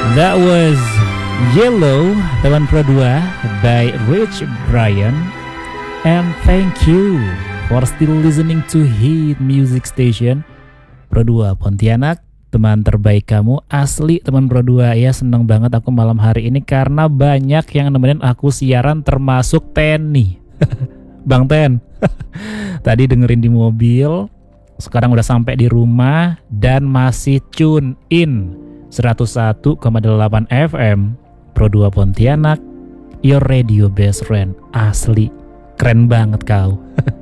That was Yellow, teman Pro 2 by Rich Brian. And thank you for still listening to Hit Music Station Pro 2 Pontianak, teman terbaik kamu. Asli teman Pro 2 ya, seneng banget aku malam hari ini karena banyak yang nemenin aku siaran termasuk Teni. Bang Ten. Tadi dengerin di mobil, sekarang udah sampai di rumah dan masih tune in 101,8 FM Pro 2 Pontianak, your radio best friend. Asli keren banget kau.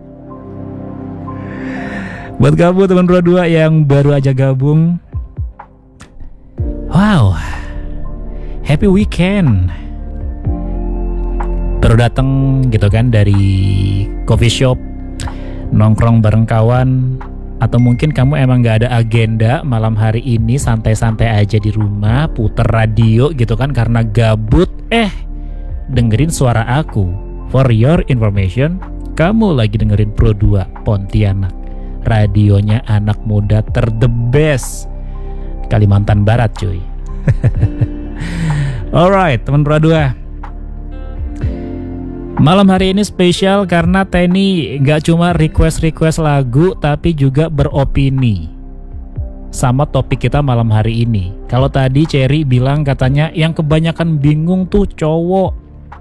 Buat kamu teman Pro 2 yang baru aja gabung, wow, happy weekend. Baru datang gitu kan dari coffee shop, nongkrong bareng kawan. Atau mungkin kamu emang gak ada agenda malam hari ini, santai-santai aja di rumah, puter radio gitu kan karena gabut. Dengerin suara aku. For your information, kamu lagi dengerin Pro 2 Pontianak, radionya anak muda the best Kalimantan Barat cuy. Alright teman Pro 2, malam hari ini spesial karena Teni gak cuma request lagu tapi juga beropini sama topik kita malam hari ini. Kalau tadi Cherry bilang katanya yang kebanyakan bingung tuh cowok,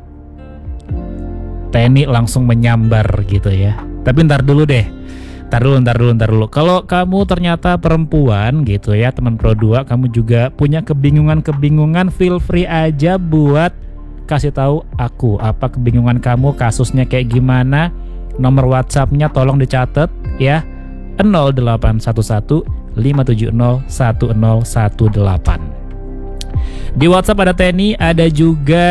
Teni langsung menyambar gitu ya. Tapi ntar dulu deh, ntar dulu. Kalau kamu ternyata perempuan gitu ya teman Pro 2, kamu juga punya kebingungan, feel free aja buat kasih tahu aku apa kebingungan kamu, kasusnya kayak gimana. Nomor WhatsApp-nya tolong dicatat ya, 0811 570 1018. Di WhatsApp ada Teni, ada juga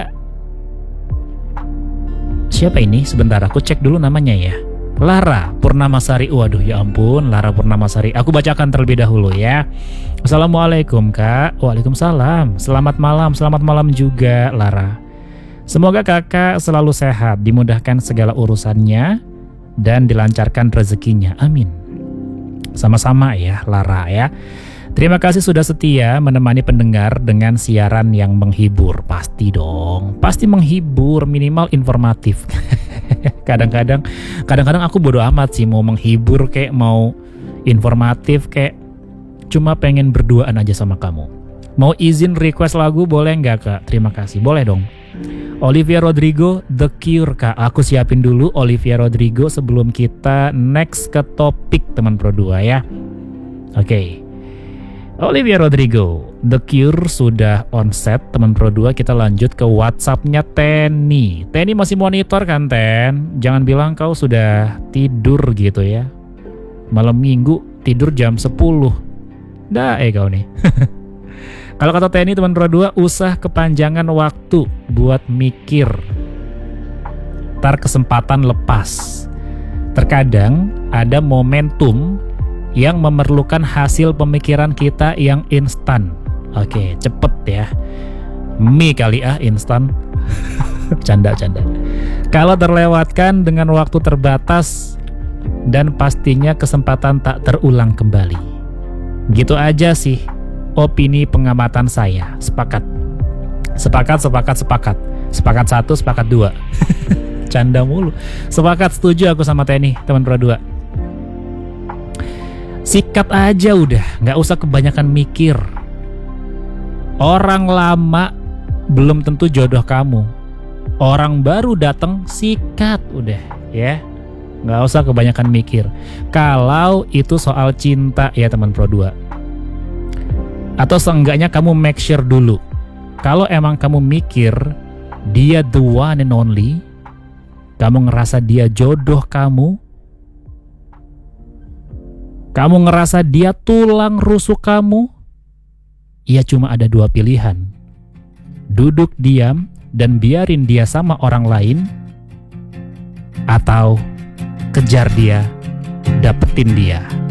siapa ini? Sebentar aku cek dulu namanya ya. Lara Purnamasari. Waduh ya ampun, Lara Purnamasari. Aku bacakan terlebih dahulu ya. Assalamualaikum Kak. Waalaikumsalam. Selamat malam juga Lara. Semoga kakak selalu sehat, dimudahkan segala urusannya dan dilancarkan rezekinya. Amin. Sama-sama ya Lara ya. Terima kasih sudah setia menemani pendengar dengan siaran yang menghibur. Pasti dong, pasti menghibur, minimal informatif. Kadang-kadang aku bodo amat sih mau menghibur kayak mau informatif, kayak cuma pengen berduaan aja sama kamu. Mau izin request lagu boleh nggak Kak? Terima kasih, boleh dong. Olivia Rodrigo, The Cure Kak. Aku siapin dulu Olivia Rodrigo sebelum kita next ke topik teman Pro 2 ya. Oke. Olivia Rodrigo, The Cure sudah on set teman Pro 2. Kita lanjut ke WhatsApp-nya Teni. Teni masih monitor kan Ten? Jangan bilang kau sudah tidur gitu ya. Malam minggu tidur jam 10. Dah kau nih. Kalau kata Teni teman Pro 2, usah kepanjangan waktu buat mikir, ntar kesempatan lepas. Terkadang ada momentum yang memerlukan hasil pemikiran kita yang instan. Oke, cepet ya. Mie kali instan. Canda. Kalau terlewatkan dengan waktu terbatas dan pastinya kesempatan tak terulang kembali. Gitu aja sih opini pengamatan saya. Sepakat 1, sepakat 2. Canda mulu. Sepakat, setuju aku sama Teni teman Pro 2. Sikat aja udah, gak usah kebanyakan mikir. Orang lama belum tentu jodoh kamu. Orang baru datang, sikat udah ya. Gak usah kebanyakan mikir. Kalau itu soal cinta ya teman Pro 2, atau seenggaknya kamu make sure dulu. Kalau emang kamu mikir dia the one and only, kamu ngerasa dia jodoh kamu ngerasa dia tulang rusuk kamu, ya cuma ada 2 pilihan. Duduk diam dan biarin dia sama orang lain, atau kejar dia, dapetin dia.